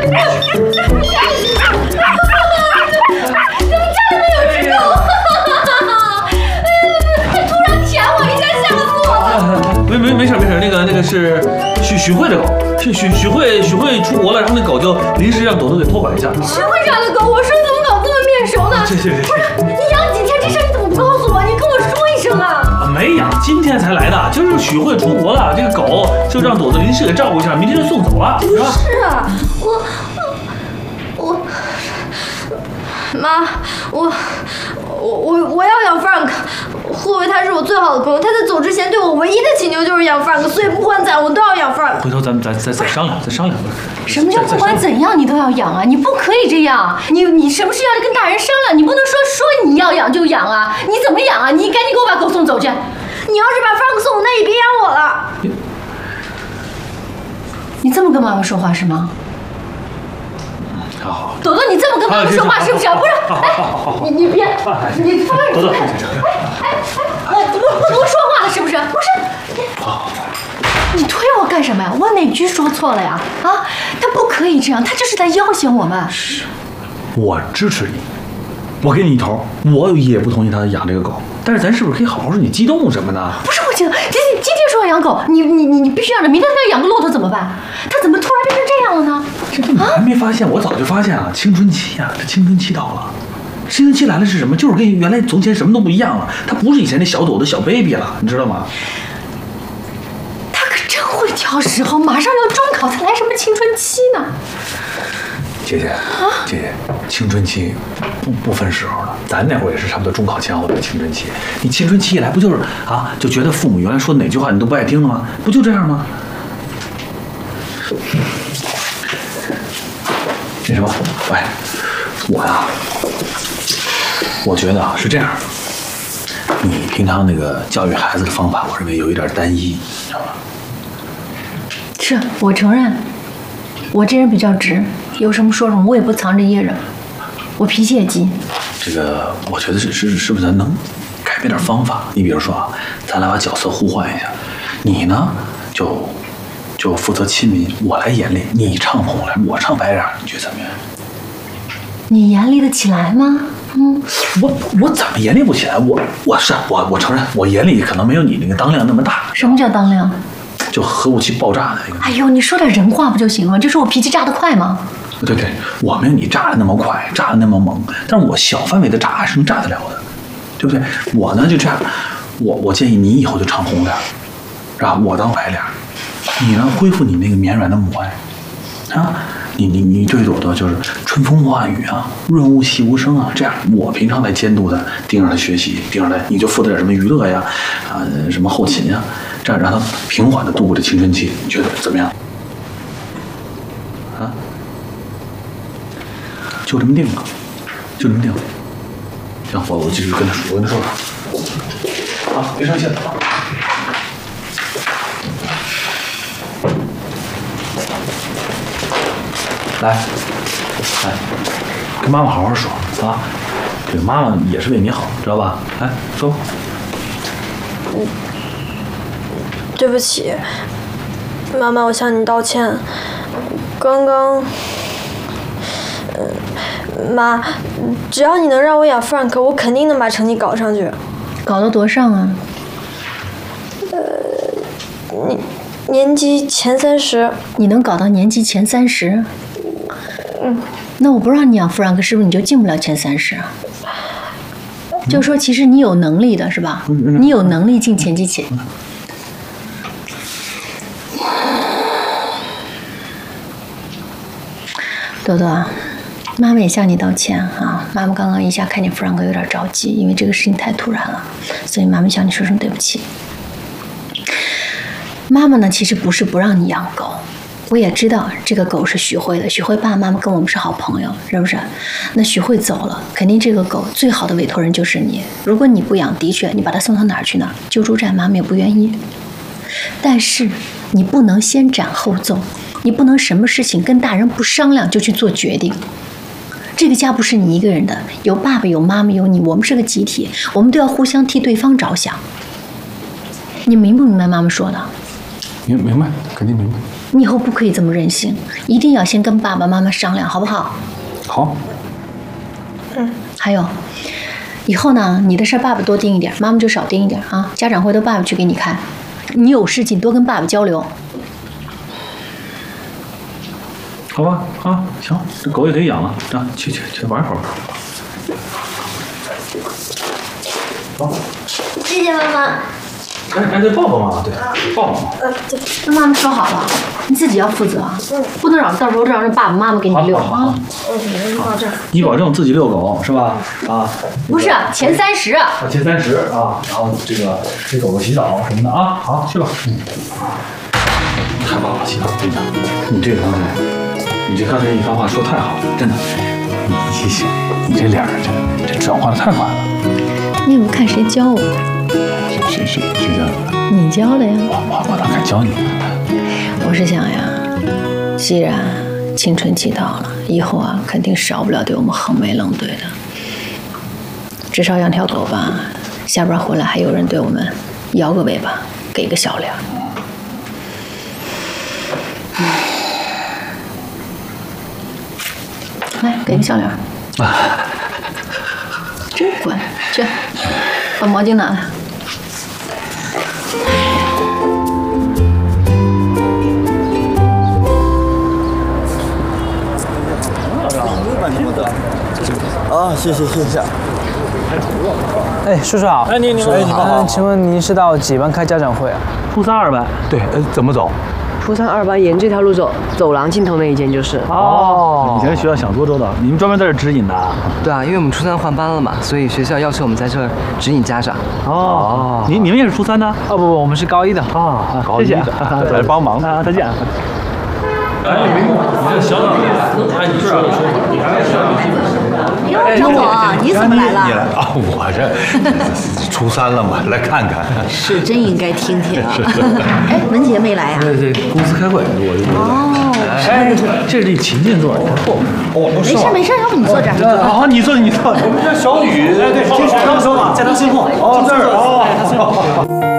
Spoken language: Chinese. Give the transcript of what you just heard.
的没有吃够？还突然舔我一下，吓死我了！ 没事，那个是许慧的狗，是许慧出国了，然后那狗就临时让朵朵给托管一下。 许慧家的狗，我生怎么搞这么面熟呢？ 这不是，你养几天这事你怎么不告诉我？你跟我说一声啊！ 没养，今天才来的，就是许慧出国了，这个狗就让朵朵临时给照顾一下，明天就送走了，是吧？ 是啊，妈，我要养 Frank。霍维他是我最好的朋友，他在走之前对我唯一的请求就是养 Frank，所以不管怎样我都要养 Frank。 回头咱们再商量。 什么叫不管怎样你都要养啊？你不可以这样，你什么事要跟大人商量，你不能说你要养就养啊！你怎么养啊？你赶紧给我把狗送走去！你要是把 Frank 送走，那也别养我了。你这么跟妈妈说话是吗？ 好， 朵朵，你这么跟妈妈说话是不是？不是，你别，你放朵朵， 我不说话了是不是？不是，你推我干什么呀？我哪句说错了呀？啊，他不可以这样，他就是在要挟我们。 我支持你，我给你一头，我也不同意他养这个狗，但是咱是不是可以好好说？你激动什么呢？ 不是，我记得今天说要养狗，你必须养着，明天他要养个骆驼怎么办？他怎么突然变成这样了呢？ 你还没发现？我早就发现啊，青春期啊，这青春期到了。青春期来了是什么？就是跟原来从前什么都不一样了。他不是以前那小朵的小 baby 了，你知道吗？ 他可真会挑时候，马上要中考，才来什么青春期呢？ 姐姐，青春期不分时候的，咱那会儿也是差不多中考前后的青春期。你青春期一来，不就是啊，就觉得父母原来说哪句话你都不爱听了吗？不就这样吗？那什么，喂，我觉得啊是这样，你平常那个教育孩子的方法，我认为有一点单一，你知道吧？ 是我承认，我这人比较直，有什么说什么，我也不藏着掖着，我脾气也急。 这个我觉得是不是咱能改变点方法？你比如说啊，咱俩把角色互换一下，你呢就负责亲民，我来严厉，你唱红来，我唱白脸，你觉得怎么样？ 你严厉得起来吗？ 我怎么严厉不起来？我承认，我严厉可能没有你那个当量那么大。 什么叫当量？ 就核武器爆炸的一个。 哎呦，你说点人话不就行了？这是我脾气炸得快吗？ 对，我没有你炸的那么快，炸的那么猛，但是我小范围的炸还是能炸得了的，对不对？我呢就这样，我建议你以后就唱红脸，然后我当白脸，你呢恢复你那个绵软的母爱，啊，你对朵朵就是春风化雨啊，润物细无声啊，这样我平常来监督他，盯着他学习，盯着他，你就负责点什么娱乐呀，啊，什么后勤呀，这样让他平缓的度过这青春期，你觉得怎么样？啊？就这么定了，行，我继续跟他说，我跟他说啊，别生气了。来，跟妈妈好好说啊！这个妈妈也是为你好，知道吧？来说。 对不起，妈妈，我向你道歉。刚刚，妈，只要你能让我养 Frank， 我肯定能把成绩搞上去。 搞到多上啊？ 年级前30。 你能搞到年级前30？那我不让你养 Frank， 是不是你就进不了前30啊？就说其实你有能力的是吧？你有能力进前几前。朵朵，妈妈也向你道歉啊！妈妈刚刚一下看见 Frank 有点着急，因为这个事情太突然了，所以妈妈向你说声对不起。妈妈呢，其实不是不让你养狗，我也知道这个狗是许慧的，许慧爸爸妈妈跟我们是好朋友，是不是？那许慧走了，肯定这个狗最好的委托人就是你。如果你不养，的确，你把它送到哪儿去呢？救助站，妈妈也不愿意。但是你不能先斩后奏，你不能什么事情跟大人不商量就去做决定。这个家不是你一个人的，有爸爸，有妈妈，有你，我们是个集体，我们都要互相替对方着想。你明不明白妈妈说的？ 明白，肯定明白。 你以后不可以这么任性，一定要先跟爸爸妈妈商量，好不好？ 好。 还有，以后呢，你的事儿爸爸多盯一点，妈妈就少盯一点啊。家长会都爸爸去给你开，你有事情多跟爸爸交流。 好吧，啊，行，这狗也可以养了，啊，去玩会儿。好， 谢谢妈妈。 对，抱抱妈妈，对，抱抱妈妈。 对，跟妈妈说好了，你自己要负责，不能到时候让爸爸妈妈给你遛啊。 到这儿。 你保证自己遛狗是吧？啊， 不是前30。 前30啊，然后这个给狗狗洗澡什么的啊，好，去吧。太棒了，洗澡，真的，你这个刚才，你这刚才一番话说太好了，真的，你这脸儿这转化的太快了。 你也不看谁教我？ 谁教的？ 你教的呀。 我哪敢教你？ 我是想呀，既然青春期到了，以后啊肯定少不了对我们横眉冷对的。至少养条狗吧，下班回来还有人对我们摇个尾巴，给个笑脸。来，给个笑脸。真乖，去把毛巾拿来。 啊，谢谢。 哎，叔叔好。 哎，你好。 请问您是到几班开家长会啊？ 初3、2班。对，怎么走？ 初3、2班沿这条路走，走廊尽头那一间就是。 哦，以前学校想多周到，你们专门在这指引的啊？ 对啊，因为我们初3换班了嘛，所以学校要求我们在这儿指引家长。 哦，你们也是初3的？ 哦不，我们是高1的。 啊，谢谢，来帮忙啊，再见。哎，你这小脑袋，按你说的说法，你还是张总，你怎么来了？ 你来啊！我这初3了嘛，来看看。 是真应该听听啊。哎，文杰没来呀？ 对，公司开会，我就哦。 哎，这是秦晋座，你看后面。 哦， 没事，要不你坐这儿。 好，你坐。我们这小雨， 听他们说嘛，在他身后。 哦，这儿哦。